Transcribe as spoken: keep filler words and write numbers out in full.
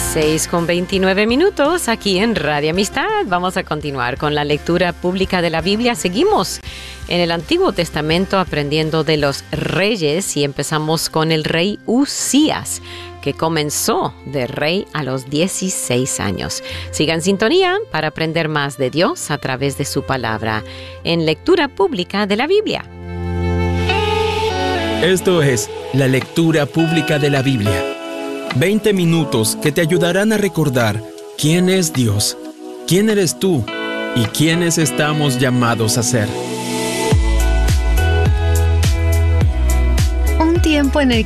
seis con veintinueve minutos aquí en Radio Amistad. Vamos a continuar con la lectura pública de la Biblia. Seguimos en el Antiguo Testamento aprendiendo de los reyes y empezamos con el rey Uzías, que comenzó de rey a los dieciséis años. Siga en sintonía para aprender más de Dios a través de su palabra en lectura pública de la Biblia. Esto es la lectura pública de la Biblia. veinte minutos que te ayudarán a recordar quién es Dios, quién eres tú y quiénes estamos llamados a ser. Un tiempo en el